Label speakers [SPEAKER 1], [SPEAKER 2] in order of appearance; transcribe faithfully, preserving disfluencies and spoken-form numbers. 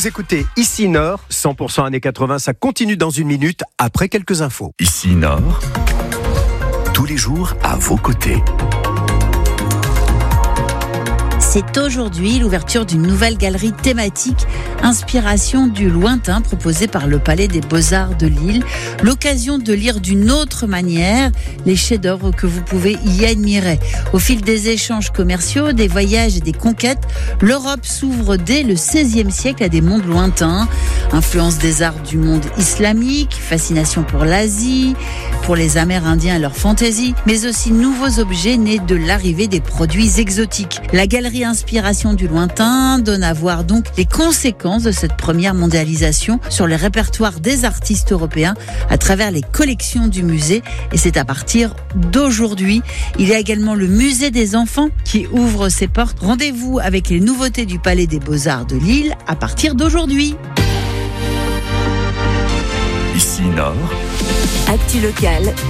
[SPEAKER 1] Vous écoutez Ici Nord, cent pour cent années quatre-vingts, ça continue dans une minute après quelques infos.
[SPEAKER 2] Ici Nord, tous les jours à vos côtés.
[SPEAKER 3] C'est aujourd'hui l'ouverture d'une nouvelle galerie thématique Inspiration du lointain proposée par le Palais des Beaux-Arts de Lille. L'occasion de lire d'une autre manière les chefs-d'œuvre que vous pouvez y admirer. Au fil des échanges commerciaux, des voyages et des conquêtes, l'Europe s'ouvre dès le seizième siècle à des mondes lointains. Influence des arts du monde islamique, fascination pour l'Asie, pour les Amérindiens et leur fantaisie, mais aussi nouveaux objets nés de l'arrivée des produits exotiques. La galerie Inspiration du lointain donne à voir donc les conséquences de cette première mondialisation sur les répertoires des artistes européens à travers les collections du musée, et c'est à partir d'aujourd'hui. Il y a également le musée des enfants qui ouvre ses portes. Rendez-vous avec les nouveautés du Palais des Beaux-Arts de Lille à partir d'aujourd'hui.
[SPEAKER 2] Ici Nord,
[SPEAKER 4] Actu locale,